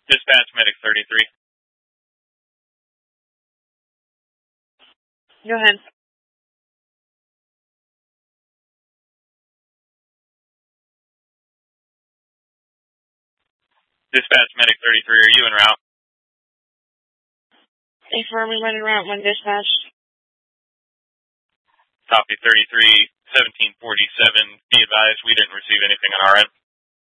Dispatch Medic 33. Go ahead. Dispatch Medic 33, are you en route? Affirm, we went en route 1 dispatch. Copy 33, 1747. Be advised, we didn't receive anything on our end.